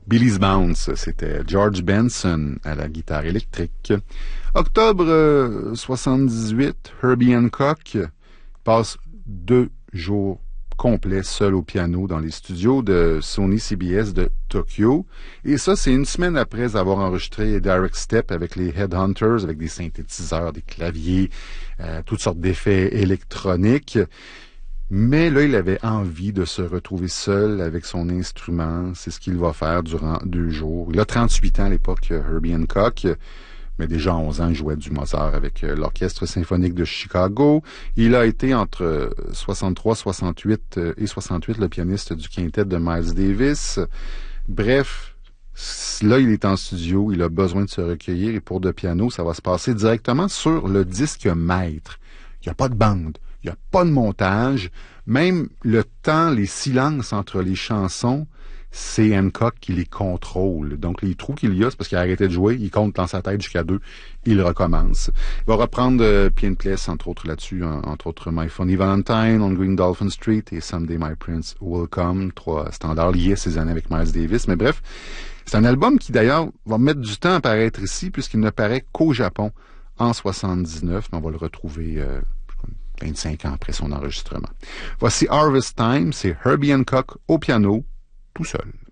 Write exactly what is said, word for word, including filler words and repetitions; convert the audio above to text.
Billy's Bounce, c'était George Benson à la guitare électrique. Octobre euh, soixante-dix-huit, Herbie Hancock passe deux jours complets seul au piano dans les studios de Sony C B S de Tokyo. Et ça, c'est une semaine après avoir enregistré Direct Step avec les Headhunters, avec des synthétiseurs, des claviers, euh, toutes sortes d'effets électroniques. Mais là, il avait envie de se retrouver seul avec son instrument. C'est ce qu'il va faire durant deux jours. Il a trente-huit ans à l'époque, Herbie Hancock. Mais déjà à onze ans, il jouait du Mozart avec l'Orchestre symphonique de Chicago. Il a été entre soixante-trois, soixante-huit et soixante-huit le pianiste du quintet de Miles Davis. Bref, là, il est en studio. Il a besoin de se recueillir. Et pour de piano, ça va se passer directement sur le disque maître. Il n'y a pas de bande. Il n'y a pas de montage. Même le temps, les silences entre les chansons, c'est Hancock qui les contrôle. Donc, les trous qu'il y a, c'est parce qu'il a arrêté de jouer. Il compte dans sa tête jusqu'à deux. Il recommence. Il va reprendre euh, Piano Place, entre autres là-dessus, hein, entre autres My Funny Valentine, On Green Dolphin Street et Someday My Prince Will Come. Trois standards liés à ces années avec Miles Davis. Mais bref, c'est un album qui, d'ailleurs, va mettre du temps à apparaître ici, puisqu'il ne paraît qu'au Japon en soixante-dix-neuf. Mais on va le retrouver euh, vingt-cinq ans après son enregistrement. Voici Harvest Time, c'est Herbie Hancock au piano, tout seul.